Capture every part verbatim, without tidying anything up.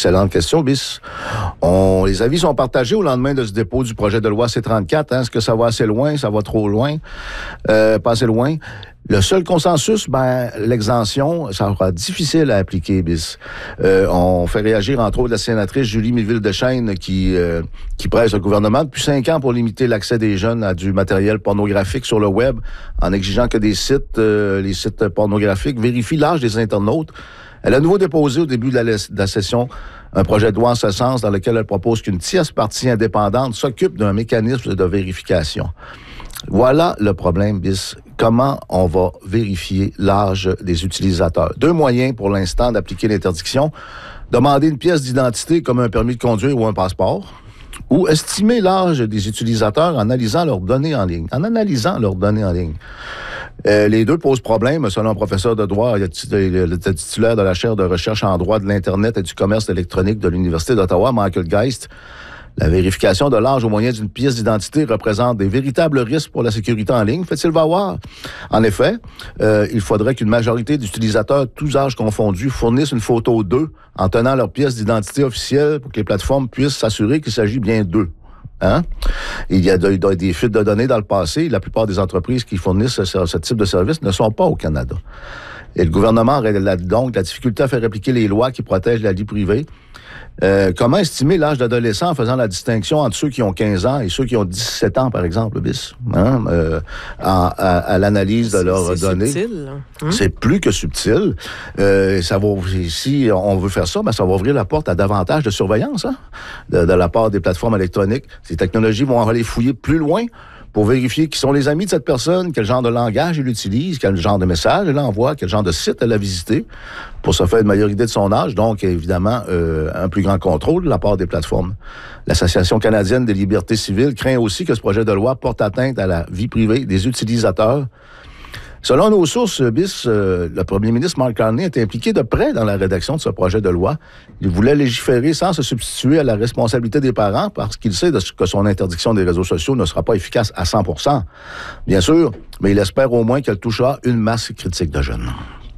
Excellente question, Bis. On, les avis sont partagés au lendemain de ce dépôt du projet de loi C trente-quatre. Hein. Est-ce que ça va assez loin? Ça va trop loin? Euh, pas assez loin? Le seul consensus, ben, l'exemption, ça sera difficile à appliquer, Bis. Euh, on fait réagir, entre autres, la sénatrice Julie Méville-Deschênes qui, euh, qui presse le gouvernement depuis cinq ans pour limiter l'accès des jeunes à du matériel pornographique sur le web en exigeant que des sites, euh, les sites pornographiques vérifient l'âge des internautes. Elle a à nouveau déposé au début de la, de la session un projet de loi en ce sens dans lequel elle propose qu'une tierce partie indépendante s'occupe d'un mécanisme de vérification. Voilà le problème, Bis. Comment on va vérifier l'âge des utilisateurs? Deux moyens pour l'instant d'appliquer l'interdiction. Demander une pièce d'identité comme un permis de conduire ou un passeport. Ou estimer l'âge des utilisateurs en analysant leurs données en ligne. En analysant leurs données en ligne. Euh, les deux posent problème, selon un professeur de droit, le titulaire de la chaire de recherche en droit de l'Internet et du commerce électronique de l'Université d'Ottawa, Michael Geist. La vérification de l'âge au moyen d'une pièce d'identité représente des véritables risques pour la sécurité en ligne, fait-il valoir. En effet, euh, il faudrait qu'une majorité d'utilisateurs, tous âges confondus, fournissent une photo d'eux en tenant leur pièce d'identité officielle pour que les plateformes puissent s'assurer qu'il s'agit bien d'eux. Hein? Il y a de, de, des fuites de données dans le passé. La plupart des entreprises qui fournissent ce, ce type de service ne sont pas au Canada. Et le gouvernement aurait donc la difficulté à faire appliquer les lois qui protègent la vie privée. Euh, comment estimer l'âge d'adolescent en faisant la distinction entre ceux qui ont quinze ans et ceux qui ont dix-sept ans, par exemple, Bis, hein? euh, à, à, à l'analyse de leurs c'est données. Subtil. Hum? C'est plus que subtil. Euh, ça va, si on veut faire ça, ben, ça va ouvrir la porte à davantage de surveillance hein, de, de la part des plateformes électroniques. Ces technologies vont aller fouiller plus loin pour vérifier qui sont les amis de cette personne, quel genre de langage elle utilise, quel genre de message elle envoie, quel genre de site elle a visité, pour se faire une meilleure idée de son âge. Donc, évidemment, euh, un plus grand contrôle de la part des plateformes. L'Association canadienne des libertés civiles craint aussi que ce projet de loi porte atteinte à la vie privée des utilisateurs. Selon nos sources, Bis, euh, le premier ministre Mark Carney est impliqué de près dans la rédaction de ce projet de loi. Il voulait légiférer sans se substituer à la responsabilité des parents parce qu'il sait de ce que son interdiction des réseaux sociaux ne sera pas efficace à cent pour cent. Bien sûr, mais il espère au moins qu'elle touchera une masse critique de jeunes.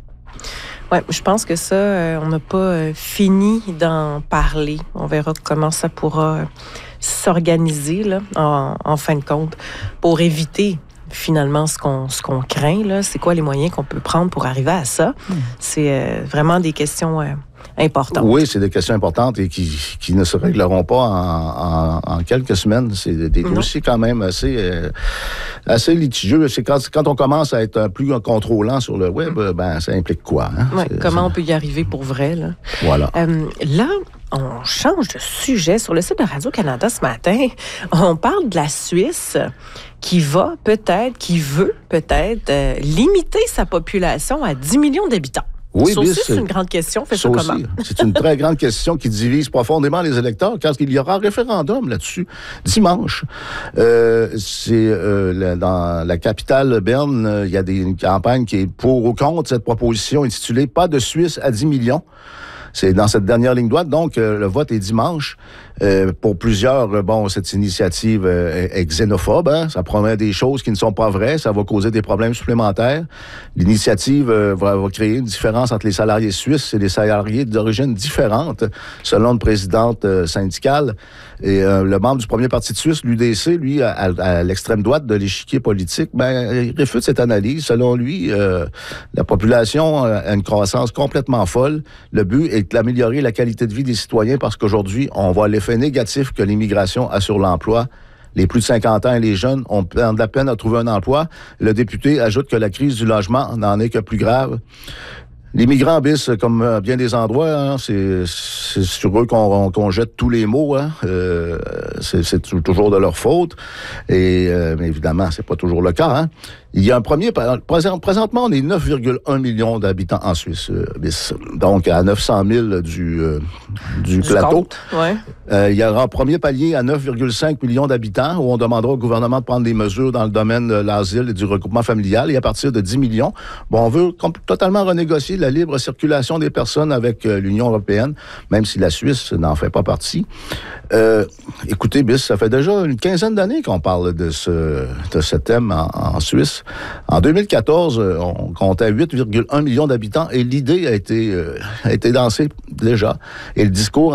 Oui, je pense que ça, euh, on n'a pas euh, fini d'en parler. On verra comment ça pourra euh, s'organiser là, en, en fin de compte pour éviter finalement ce qu'on ce qu'on craint là, c'est quoi les moyens qu'on peut prendre pour arriver à ça. Mmh. C'est euh, vraiment des questions euh, importantes. Oui, c'est des questions importantes et qui, qui ne se régleront pas en, en, en quelques semaines. C'est des dossiers quand même assez, euh, assez litigieux. C'est quand, quand on commence à être plus contrôlant sur le web, mmh. ben ça implique quoi? Hein? Ouais, comment on peut y arriver pour vrai? Là, voilà. Euh, là, on change de sujet. Sur le site de Radio-Canada ce matin, on parle de la Suisse qui va peut-être, qui veut peut-être euh, limiter sa population à dix millions d'habitants. Oui, ça bis, aussi, c'est une grande question. Fais ça, ça comment? C'est une très grande question qui divise profondément les électeurs, car il y aura un référendum là-dessus dimanche. Euh, c'est euh, la, dans la capitale Berne, euh, il y a des, une campagne qui est pour ou contre cette proposition intitulée « Pas de Suisse à dix millions ». C'est dans cette dernière ligne droite, donc euh, le vote est dimanche. Euh, pour plusieurs, euh, bon, cette initiative euh, est xénophobe. Hein? Ça promet des choses qui ne sont pas vraies. Ça va causer des problèmes supplémentaires. L'initiative euh, va, va créer une différence entre les salariés suisses et les salariés d'origine différente, selon une présidente euh, syndicale. Et euh, le membre du premier parti de Suisse, l'U D C, lui, à, à, à l'extrême droite de l'échiquier politique, ben, il réfute cette analyse. Selon lui, euh, la population a une croissance complètement folle. Le but est d'améliorer la qualité de vie des citoyens parce qu'aujourd'hui, on voit l'effet négatif que l'immigration a sur l'emploi. Les plus de cinquante ans et les jeunes ont de la peine à trouver un emploi. Le député ajoute que la crise du logement n'en est que plus grave. Les migrants, Bis, comme à bien des endroits, hein, c'est, c'est sur eux qu'on, qu'on jette tous les maux. Hein. Euh, c'est, c'est toujours de leur faute. Et euh, mais évidemment, c'est pas toujours le cas. Hein. Il y a un premier... Présentement, on est neuf virgule un millions d'habitants en Suisse, euh, Bis. Donc, à neuf cent mille du, euh, du, du plateau. Compte, ouais. euh, il y aura un premier palier à neuf virgule cinq millions d'habitants où on demandera au gouvernement de prendre des mesures dans le domaine de l'asile et du regroupement familial. Et à partir de dix millions, bon, on veut comp- totalement renégocier la libre circulation des personnes avec euh, l'Union européenne, même si la Suisse n'en fait pas partie. Euh, écoutez, Bis, ça fait déjà une quinzaine d'années qu'on parle de ce, de ce thème en, en Suisse. En deux mille quatorze, on comptait huit virgule un millions d'habitants et l'idée a été, euh, a été lancée déjà. Et le discours